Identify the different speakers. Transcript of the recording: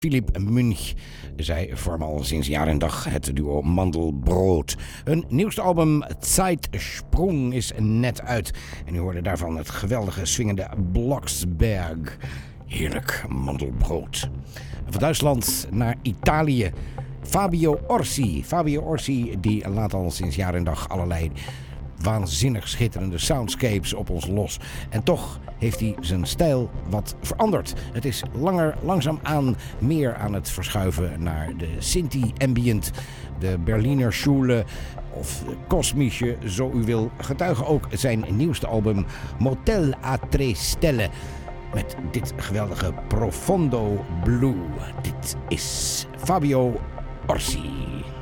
Speaker 1: Philipp Munch. Zij vormen al sinds jaar en dag het duo Mandelbrot. Hun nieuwste album Zeitsprung is net uit. En u hoorde daarvan het geweldige swingende Blocksberg. Heerlijk Mandelbrot. Van Duitsland naar Italië. Fabio Orsi. Fabio Orsi die laat al sinds jaar en dag allerlei waanzinnig schitterende soundscapes op ons los. En toch heeft hij zijn stijl wat veranderd. Het is langzaamaan meer aan het verschuiven naar de Sinti-ambient, de Berliner Schule of kosmische, zo u wil. Getuige ook zijn nieuwste album Motel a Tre Stelle met dit geweldige Profondo Blue. Dit is Fabio Orsi.